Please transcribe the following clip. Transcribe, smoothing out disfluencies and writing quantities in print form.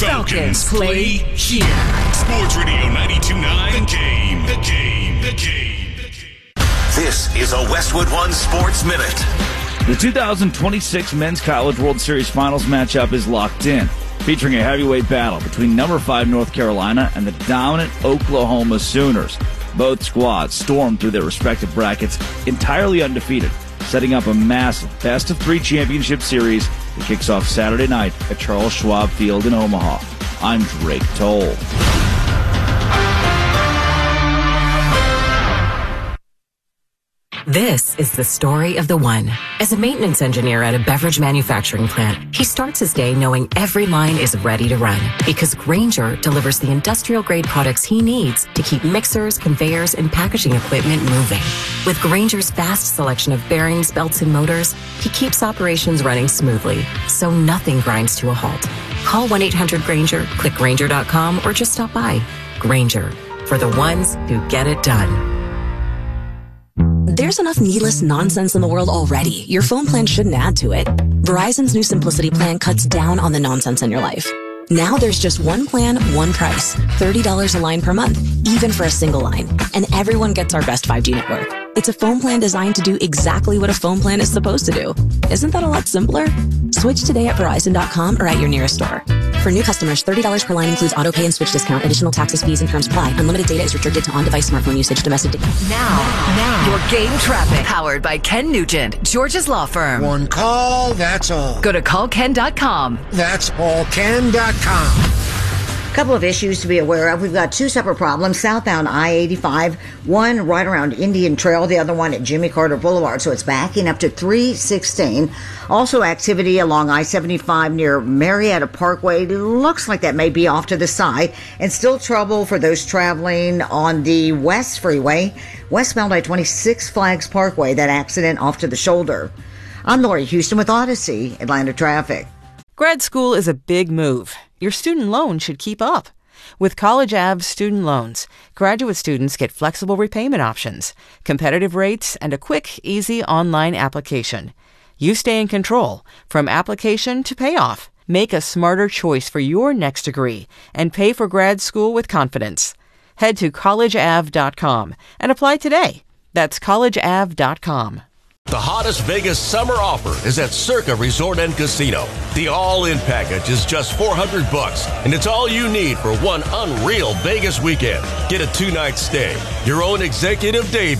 Falcons play here. Sports Radio 92.9, The Game. This is a Westwood One Sports Minute. The 2026 Men's College World Series Finals matchup is locked in, featuring a heavyweight battle between number 5 North Carolina and the dominant Oklahoma Sooners. Both squads stormed through their respective brackets entirely undefeated, setting up a massive best-of-3 championship series that kicks off Saturday night at Charles Schwab Field in Omaha. I'm Drake Toll. This is the story of the one. As a maintenance engineer at a beverage manufacturing plant, he starts his day knowing every line is ready to run because Grainger delivers the industrial-grade products he needs to keep mixers, conveyors, and packaging equipment moving. With Grainger's vast selection of bearings, belts, and motors, he keeps operations running smoothly, so nothing grinds to a halt. Call 1-800-GRAINGER, click Grainger.com, or just stop by. Grainger, for the ones who get it done. There's enough needless nonsense in the world already. Your phone plan shouldn't add to it. Verizon's new Simplicity plan cuts down on the nonsense in your life. Now there's just one plan, one price. $30 a line per month, even for a single line. And everyone gets our best 5G network. It's a phone plan designed to do exactly what a phone plan is supposed to do. Isn't that a lot simpler? Switch today at Verizon.com or at your nearest store. For new customers, $30 per line includes auto pay and switch discount. Additional taxes, fees, and terms apply. Unlimited data is restricted to on-device smartphone usage. Domestic data. Now, your game traffic. Powered by Ken Nugent, George's Law Firm. One call, that's all. Go to callken.com. That's allken.com. Couple of issues to be aware of. We've got two separate problems. Southbound I-85, one right around Indian Trail, the other one at Jimmy Carter Boulevard. So it's backing up to 316. Also activity along I-75 near Marietta Parkway. Looks like that may be off to the side. And still trouble for those traveling on the West Freeway, westbound I-26 Flags Parkway, that accident off to the shoulder. I'm Lori Houston with Odyssey, Atlanta Traffic. Grad school is a big move. Your student loan should keep up. With College Ave student loans, graduate students get flexible repayment options, competitive rates, and a quick, easy online application. You stay in control from application to payoff. Make a smarter choice for your next degree and pay for grad school with confidence. Head to collegeave.com and apply today. That's collegeave.com. The hottest Vegas summer offer is at Circa Resort and Casino. The all-in package is just $400, and it's all you need for one unreal Vegas weekend. Get a 2-night stay, your own executive day